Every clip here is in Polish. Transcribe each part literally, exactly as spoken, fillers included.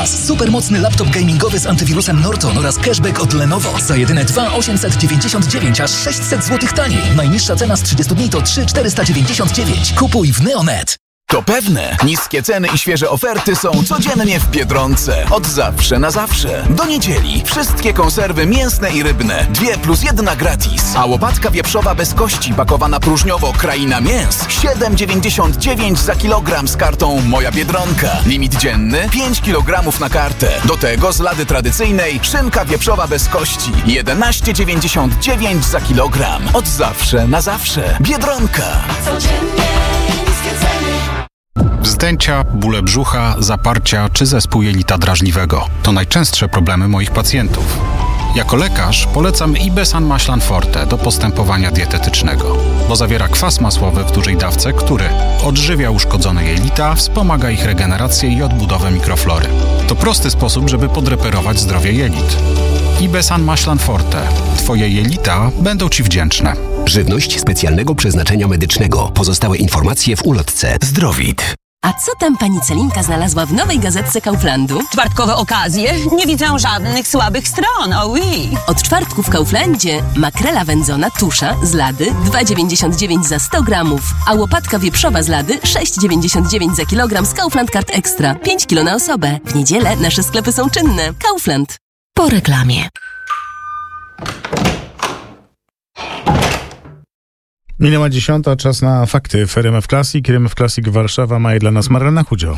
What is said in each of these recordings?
teraz supermocny laptop gamingowy z antywirusem Norton oraz cashback od Lenovo za jedyne dwa tysiące osiemset dziewięćdziesiąt dziewięć, aż sześćset złotych taniej. Najniższa cena z trzydziestu dni to trzy tysiące czterysta dziewięćdziesiąt dziewięć. Kupuj w Neonet. To pewne, niskie ceny i świeże oferty są codziennie w Biedronce. Od zawsze na zawsze. Do niedzieli. Wszystkie konserwy mięsne i rybne. Dwie plus jedna gratis. A łopatka wieprzowa bez kości pakowana próżniowo Kraina Mięs. siedem dziewięćdziesiąt dziewięć za kilogram z kartą Moja Biedronka. Limit dzienny pięć kilogramów na kartę. Do tego z lady tradycyjnej szynka wieprzowa bez kości. jedenaście dziewięćdziesiąt dziewięć za kilogram. Od zawsze na zawsze. Biedronka. Codziennie niskie ceny. Wzdęcia, bóle brzucha, zaparcia czy zespół jelita drażliwego to najczęstsze problemy moich pacjentów. Jako lekarz polecam Ibesan Maślan Forte do postępowania dietetycznego, bo zawiera kwas masłowy w dużej dawce, który odżywia uszkodzone jelita, wspomaga ich regenerację i odbudowę mikroflory. To prosty sposób, żeby podreperować zdrowie jelit. Ibesan Maślan Forte. Twoje jelita będą Ci wdzięczne. Żywność specjalnego przeznaczenia medycznego. Pozostałe informacje w ulotce. Zdrowit. A co tam pani Celinka znalazła w nowej gazetce Kauflandu? Czwartkowe okazje? Nie widzę żadnych słabych stron, oh oui. Od czwartku w Kauflandzie makrela wędzona tusza z lady dwa dziewięćdziesiąt dziewięć za sto gramów, a łopatka wieprzowa z lady sześć dziewięćdziesiąt dziewięć za kilogram z Kaufland Card Extra. pięć kilo na osobę. W niedzielę nasze sklepy są czynne. Kaufland. Po reklamie. Minęła dziesiąta, czas na fakty w R M F Classic. R M F Classic Warszawa ma je dla nas Marlena Chudzio.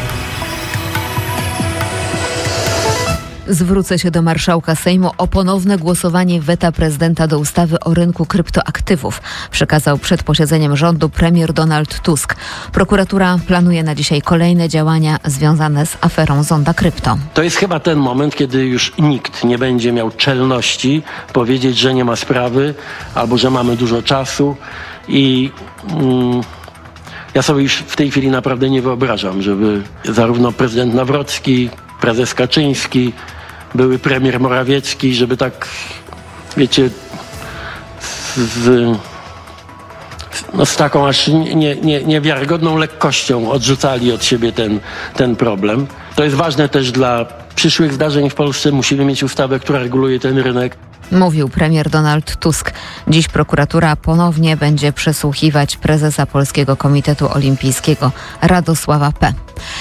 Zwrócę się do marszałka Sejmu o ponowne głosowanie weta prezydenta do ustawy o rynku kryptoaktywów. Przekazał przed posiedzeniem rządu premier Donald Tusk. Prokuratura planuje na dzisiaj kolejne działania związane z aferą Zonda Krypto. To jest chyba ten moment, kiedy już nikt nie będzie miał czelności powiedzieć, że nie ma sprawy albo że mamy dużo czasu i... Mm, ja sobie już w tej chwili naprawdę nie wyobrażam, żeby zarówno prezydent Nawrocki, prezes Kaczyński, były premier Morawiecki, żeby tak, wiecie, z, no z taką aż nie, nie, niewiarygodną lekkością odrzucali od siebie ten, ten problem. To jest ważne też dla przyszłych zdarzeń w Polsce. Musimy mieć ustawę, która reguluje ten rynek. Mówił premier Donald Tusk. Dziś prokuratura ponownie będzie przesłuchiwać prezesa Polskiego Komitetu Olimpijskiego Radosława P.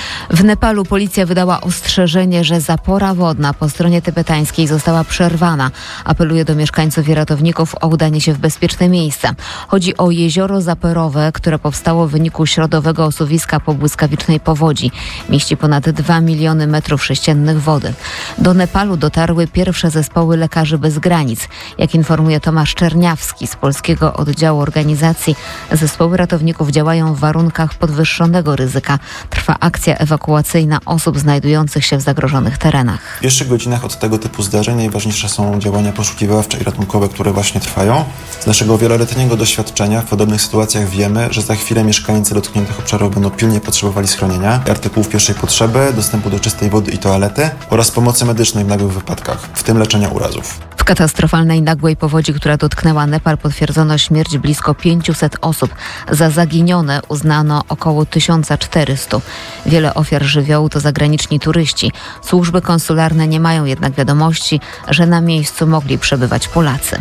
W Nepalu policja wydała ostrzeżenie, że zapora wodna po stronie tybetańskiej została przerwana. Apeluje do mieszkańców i ratowników o udanie się w bezpieczne miejsca. Chodzi o jezioro zaporowe, które powstało w wyniku środowego osuwiska po błyskawicznej powodzi. Mieści ponad dwa miliony metrów sześciennych wody. Do Nepalu dotarły pierwsze zespoły lekarzy bez granic. Jak informuje Tomasz Czerniawski z Polskiego Oddziału Organizacji, zespoły ratowników działają w warunkach podwyższonego ryzyka. Trwa akcja ewakuacyjna osób znajdujących się w zagrożonych terenach. W pierwszych godzinach od tego typu zdarzeń najważniejsze są działania poszukiwawcze i ratunkowe, które właśnie trwają. Z naszego wieloletniego doświadczenia w podobnych sytuacjach wiemy, że za chwilę mieszkańcy dotkniętych obszarów będą pilnie potrzebowali schronienia, artykułów pierwszej potrzeby, dostępu do czystej wody i toalety oraz pomocy medycznej w nagłych wypadkach, w tym leczenia urazów. W katastrofalnej nagłej powodzi, która dotknęła Nepal, potwierdzono śmierć blisko pięciuset osób. Za zaginione uznano około tysiąc czterysta. Wiele ofiar żywiołu to zagraniczni turyści. Służby konsularne nie mają jednak wiadomości, że na miejscu mogli przebywać Polacy.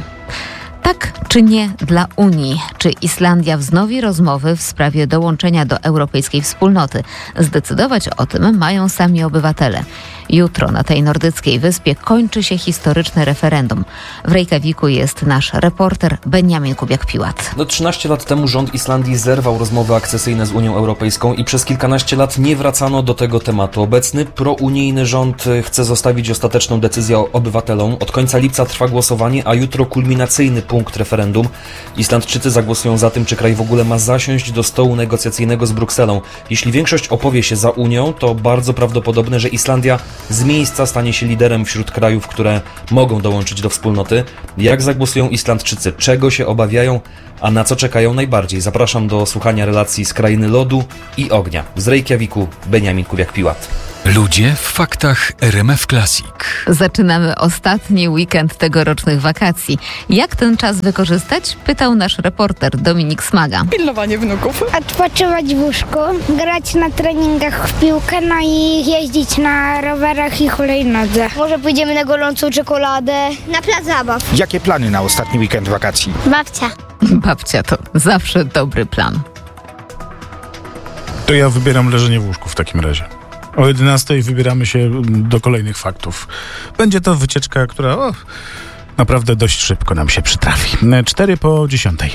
Tak czy nie dla Unii? Czy Islandia wznowi rozmowy w sprawie dołączenia do europejskiej wspólnoty? Zdecydować o tym mają sami obywatele. Jutro na tej nordyckiej wyspie kończy się historyczne referendum. W Reykjaviku jest nasz reporter Beniamin Kubiak-Piłat. No trzynaście lat temu rząd Islandii zerwał rozmowy akcesyjne z Unią Europejską i przez kilkanaście lat nie wracano do tego tematu. Obecny prounijny rząd chce zostawić ostateczną decyzję obywatelom. Od końca lipca trwa głosowanie, a jutro kulminacyjny punkt referendum. Islandczycy zagłosują za tym, czy kraj w ogóle ma zasiąść do stołu negocjacyjnego z Brukselą. Jeśli większość opowie się za Unią, to bardzo prawdopodobne, że Islandia z miejsca stanie się liderem wśród krajów, które mogą dołączyć do wspólnoty. Jak zagłosują Islandczycy? Czego się obawiają? A na co czekają najbardziej? Zapraszam do słuchania relacji z krainy lodu i ognia. Z Reykjaviku Beniamin Kubiak-Piłat. Ludzie w faktach R M F Classic. Zaczynamy ostatni weekend tegorocznych wakacji. Jak ten czas wykorzystać? Pytał nasz reporter Dominik Smaga. Pilnowanie wnuków. Odpoczywać w łóżku, grać na treningach w piłkę, no i jeździć na rowerach i hulajnodze. Może pójdziemy na gorącą czekoladę. Na plac zabaw. Jakie plany na ostatni weekend wakacji? Babcia. Babcia to zawsze dobry plan. To ja wybieram leżenie w łóżku w takim razie. O jedenastej wybieramy się do kolejnych faktów. Będzie to wycieczka, która o, naprawdę dość szybko nam się przytrafi. Cztery po dziesiątej.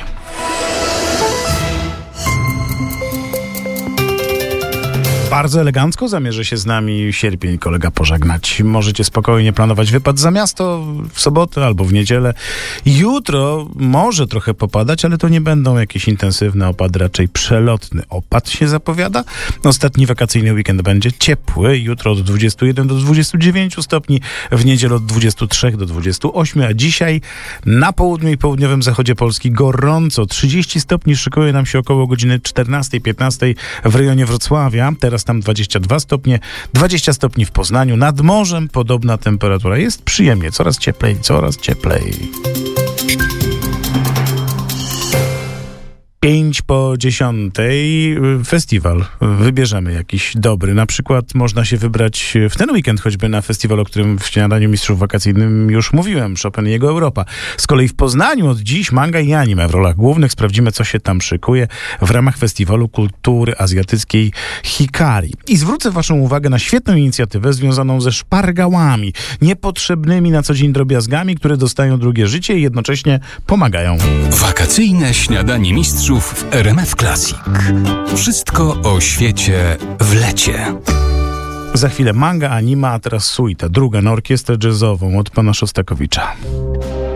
Bardzo elegancko zamierza się z nami sierpień kolega pożegnać. Możecie spokojnie planować wypad za miasto w sobotę albo w niedzielę. Jutro może trochę popadać, ale to nie będą jakieś intensywne opady, raczej przelotny opad się zapowiada. Ostatni wakacyjny weekend będzie ciepły. Jutro od dwudziestu jeden do dwudziestu dziewięciu stopni, w niedzielę od dwudziestu trzech do dwudziestu ośmiu, a dzisiaj na południu i południowym zachodzie Polski gorąco. trzydzieści stopni szykuje nam się około godziny czternastej piętnastej w rejonie Wrocławia. Teraz tam dwadzieścia dwa stopnie, dwadzieścia stopni w Poznaniu. Nad morzem podobna temperatura. Jest przyjemnie, coraz cieplej, coraz cieplej. Pięć po dziesiątej festiwal. Wybierzemy jakiś dobry. Na przykład można się wybrać w ten weekend choćby na festiwal, o którym w Śniadaniu Mistrzów Wakacyjnym już mówiłem. Chopin i jego Europa. Z kolei w Poznaniu od dziś manga i anime w rolach głównych. Sprawdzimy, co się tam szykuje w ramach Festiwalu Kultury Azjatyckiej Hikari. I zwrócę waszą uwagę na świetną inicjatywę związaną ze szpargałami. Niepotrzebnymi na co dzień drobiazgami, które dostają drugie życie i jednocześnie pomagają. Wakacyjne Śniadanie Mistrzów w R M F Classic. Wszystko o świecie w lecie. Za chwilę manga, anima, a teraz suita, druga na orkiestrę jazzową od pana Szostakowicza.